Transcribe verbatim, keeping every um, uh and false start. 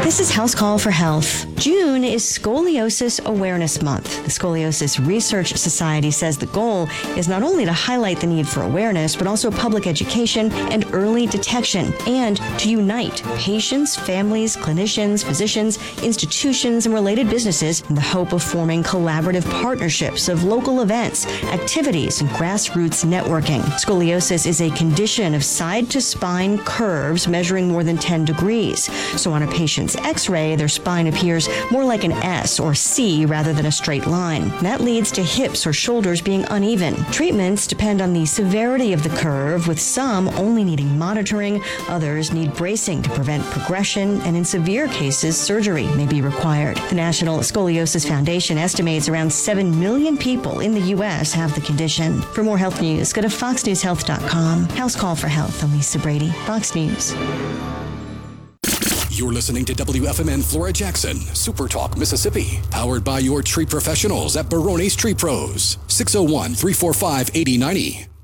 This is House Call for Health. June is Scoliosis Awareness Month. The Scoliosis Research Society says the goal is not only to highlight the need for awareness, but also public education and early detection, and to unite patients, families, clinicians, physicians, institutions, and related businesses in the hope of forming collaborative partnerships of local events, activities, and grassroots networking. Scoliosis is a condition of side-to-spine curves measuring more than ten degrees. So on a patient's X-ray, their spine appears more like an S or C rather than a straight line. That leads to hips or shoulders being uneven. Treatments depend on the severity of the curve, with some only needing monitoring, others need bracing to prevent progression, and in severe cases, surgery may be required. The National Scoliosis Foundation estimates around seven million people in the U S have the condition. For more health news, go to fox news health dot com. House Call for Health. I'm Lisa Brady, Fox News. You're listening to W F M N Flora Jackson, Super Talk, Mississippi. Powered by your tree professionals at Barone's Tree Pros. six oh one, three four five, eight oh nine oh.